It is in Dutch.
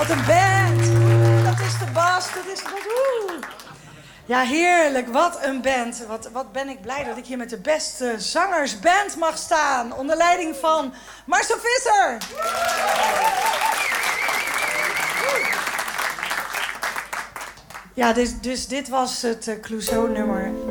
Wat een band. Dat is de bas, dat is de... Ja, heerlijk. Wat een band. Wat ben ik blij dat ik hier met de beste zangersband mag staan. Onder leiding van Marcel Visser. Ja, dus dit was het Clouseau-nummer.